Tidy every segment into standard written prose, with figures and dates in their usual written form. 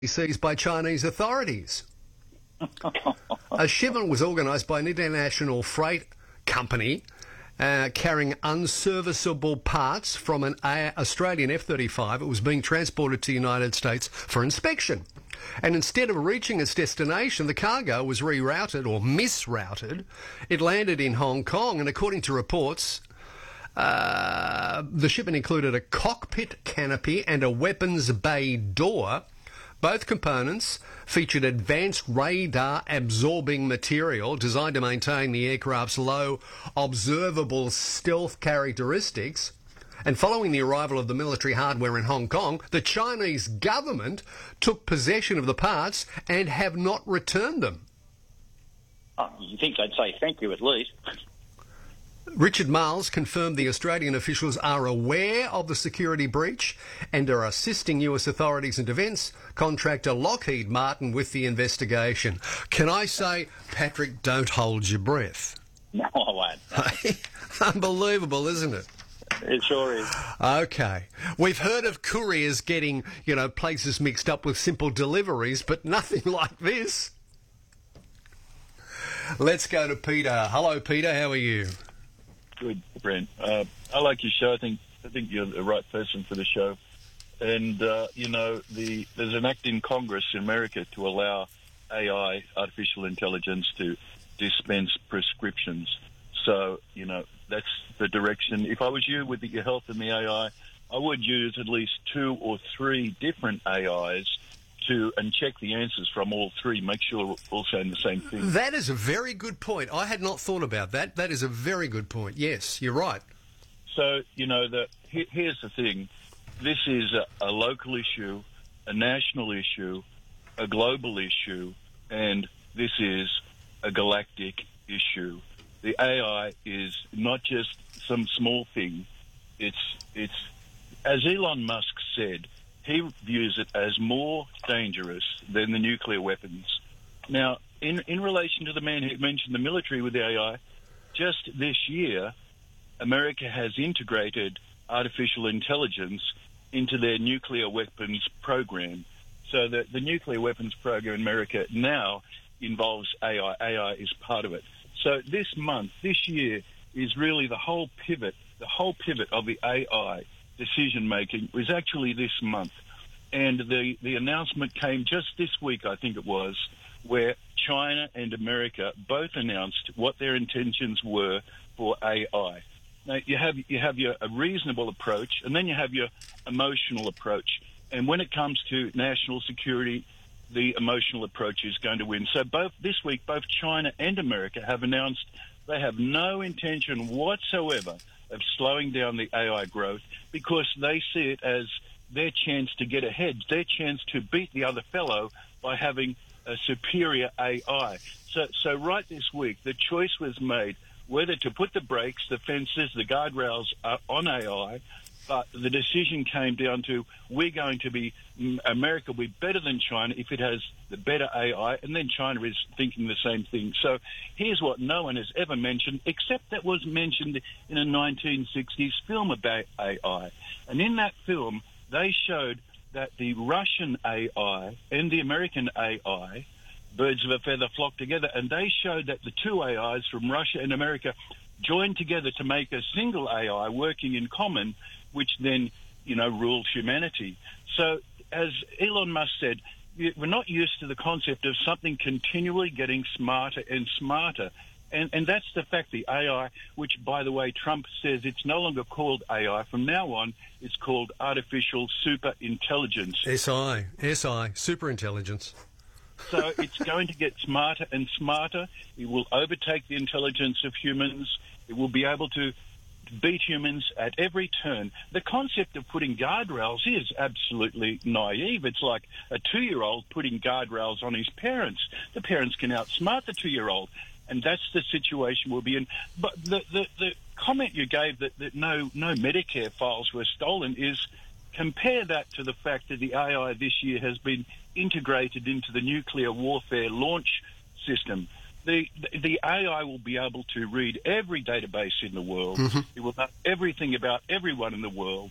seized by Chinese authorities. A shipment was organised by an international freight company carrying unserviceable parts from an Australian F-35. It was being transported to the United States for inspection. And instead of reaching its destination, the cargo was rerouted or misrouted. It landed in Hong Kong, and according to reports, the shipment included a cockpit canopy and a weapons bay door. Both components featured advanced radar-absorbing material designed to maintain the aircraft's low observable stealth characteristics. And following the arrival of the military hardware in Hong Kong, the Chinese government took possession of the parts and have not returned them. Oh, you think they'd say thank you at least. Richard Marles confirmed the Australian officials are aware of the security breach and are assisting US authorities and defence contractor Lockheed Martin with the investigation. Can I say, Patrick, don't hold your breath? No, I won't. Unbelievable, isn't it? It sure is. Okay. We've heard of couriers getting, places mixed up with simple deliveries, but nothing like this. Let's go to Peter. Hello, Peter. How are you? Good, Brent. I like your show. I think you're the right person for the show. And, there's an act in Congress in America to allow AI, artificial intelligence, to dispense prescriptions. So, that's the direction. If I was you with your health and the AI, I would use at least 2 or 3 different AIs and check the answers from all 3. Make sure we're all saying the same thing. That is a very good point. I had not thought about that. That is a very good point. Yes, you're right. So, here's the thing. This is a local issue, a national issue, a global issue, and this is a galactic issue. The AI is not just some small thing. It's as Elon Musk said, he views it as more dangerous than the nuclear weapons. Now, in relation to the man who mentioned the military with the AI, just this year, America has integrated artificial intelligence into their nuclear weapons program. So the nuclear weapons program in America now involves AI. AI is part of it. So this year, is really the whole pivot of the AI decision-making was actually this month. And the announcement came just this week, I think it was, where China and America both announced what their intentions were for AI. Now, you have your a reasonable approach, and then you have your emotional approach. And when it comes to national security, the emotional approach is going to win. So this week, both China and America have announced they have no intention whatsoever of slowing down the AI growth because they see it as their chance to get ahead, their chance to beat the other fellow by having a superior AI. So right this week, the choice was made whether to put the brakes, the fences, the guardrails on AI, but the decision came down to America will be better than China if it has the better AI, and then China is thinking the same thing. So here's what no one has ever mentioned, except that was mentioned in a 1960s film about AI. And in that film, they showed that the Russian AI and the American AI, birds of a feather flock together, and they showed that the two AIs from Russia and America joined together to make a single AI working in common, which then, ruled humanity. So, as Elon Musk said, we're not used to the concept of something continually getting smarter and smarter. And that's the fact, the AI, which, by the way, Trump says it's no longer called AI. From now on, it's called artificial super intelligence. SI, super intelligence. So it's going to get smarter and smarter. It will overtake the intelligence of humans. It will be able to beat humans at every turn. The concept of putting guardrails is absolutely naive. It's like a 2-year-old putting guardrails on his parents. The parents can outsmart the 2-year-old, and that's the situation we'll be in. But the comment you gave that no Medicare files were stolen is compare that to the fact that the AI this year has been integrated into the nuclear warfare launch system. The AI will be able to read every database in the world. Mm-hmm. It will know everything about everyone in the world.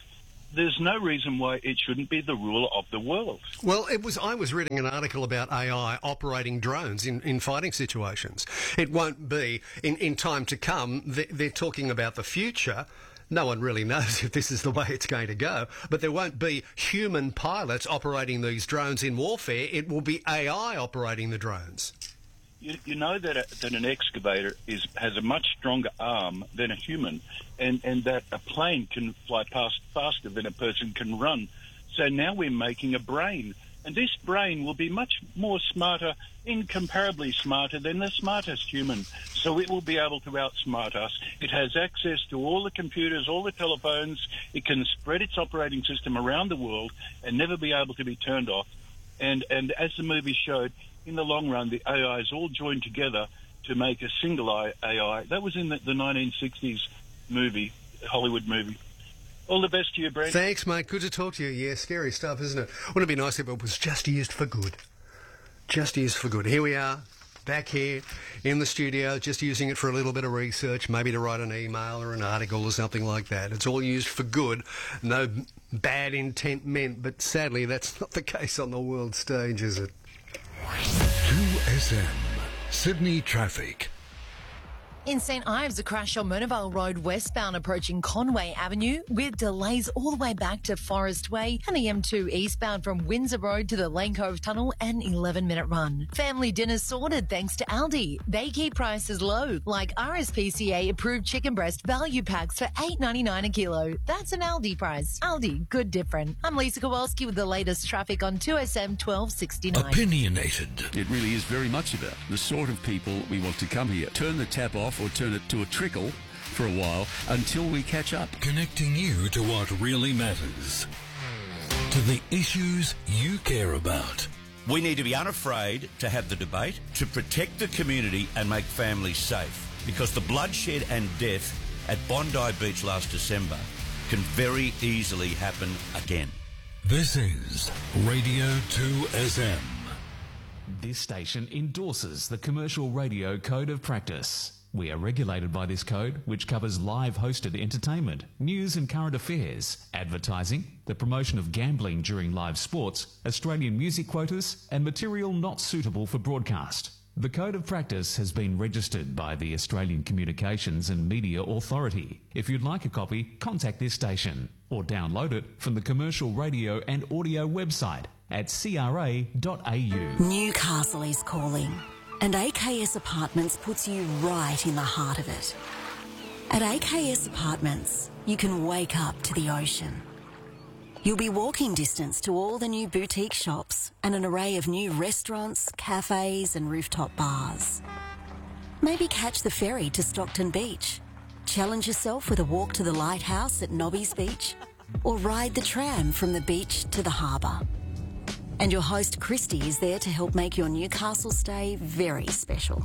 there's no reason why it shouldn't be the rule of the world. Well, I was reading an article about AI operating drones in fighting situations. It won't be in time to come. They're talking about the future. No one really knows if this is the way it's going to go, but there won't be human pilots operating these drones in warfare. It will be AI operating the drones. You know that an excavator has a much stronger arm than a human, and that a plane can fly past faster than a person can run. So now we're making a brain, and this brain will be much more smarter, incomparably smarter than the smartest human. So it will be able to outsmart us. It has access to all the computers, all the telephones. It can spread its operating system around the world and never be able to be turned off. And as the movie showed, in the long run, the AIs all joined together to make a single AI. That was in the 1960s movie, Hollywood movie. All the best to you, Brent. Thanks, mate. Good to talk to you. Yeah, scary stuff, isn't it? Wouldn't it be nice if it was just used for good? Just used for good. Here we are, back here in the studio, just using it for a little bit of research, maybe to write an email or an article or something like that. It's all used for good. No bad intent meant, but sadly that's not the case on the world stage, is it? 2SM, Sydney traffic. In St Ives, a crash on Murnavale Road westbound approaching Conway Avenue with delays all the way back to Forest Way, and the M2 eastbound from Windsor Road to the Lane Cove Tunnel, an 11-minute run. Family dinners sorted thanks to Aldi. They keep prices low, like RSPCA approved chicken breast value packs for $8.99 a kilo. That's an Aldi price. Aldi, good different. I'm Lisa Kowalski with the latest traffic on 2SM 1269. Opinionated. It really is very much about the sort of people we want to come here. Turn the tap off or turn it to a trickle for a while until we catch up. Connecting you to what really matters. To the issues you care about. We need to be unafraid to have the debate, to protect the community and make families safe, because the bloodshed and death at Bondi Beach last December can very easily happen again. This is Radio 2SM. This station endorses the Commercial Radio Code of Practice. We are regulated by this code, which covers live hosted entertainment, news and current affairs, advertising, the promotion of gambling during live sports, Australian music quotas, and material not suitable for broadcast. The Code of Practice has been registered by the Australian Communications and Media Authority. If you'd like a copy, contact this station or download it from the Commercial Radio and Audio website at cra.au. Newcastle is calling, and AKS Apartments puts you right in the heart of it. At AKS Apartments, you can wake up to the ocean. You'll be walking distance to all the new boutique shops and an array of new restaurants, cafes and rooftop bars. Maybe catch the ferry to Stockton Beach, challenge yourself with a walk to the lighthouse at Nobby's Beach, or ride the tram from the beach to the harbour. And your host Christy is there to help make your Newcastle stay very special.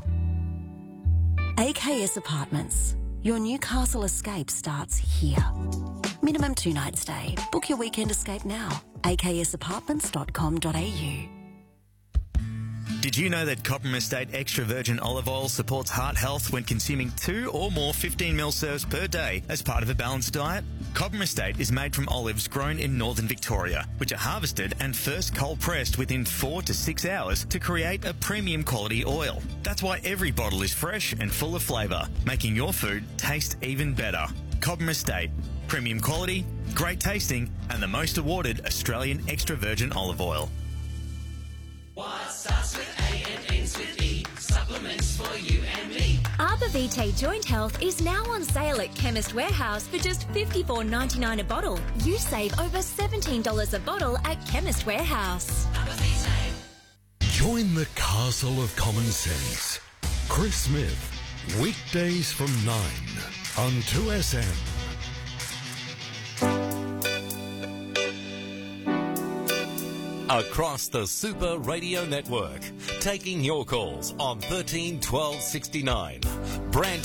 AKS Apartments. Your Newcastle escape starts here. Minimum 2-night stay. Book your weekend escape now. aksapartments.com.au. Did you know that Cobram Estate Extra Virgin Olive Oil supports heart health when consuming 2 or more 15ml serves per day as part of a balanced diet? Cobram Estate is made from olives grown in northern Victoria, which are harvested and first cold pressed within 4 to 6 hours to create a premium quality oil. That's why every bottle is fresh and full of flavour, making your food taste even better. Cobram Estate. Premium quality, great tasting, and the most awarded Australian extra virgin olive oil. What starts with A and ends with E? Supplements for you and me. Arbor Vitae Joint Health is now on sale at Chemist Warehouse for just $54.99 a bottle. You save over $17 a bottle at Chemist Warehouse. Arbor Vitae. Join the castle of common sense. Chris Smith, weekdays from 9 on 2SM. Across the Super Radio Network, taking your calls on 13 12 69. Brent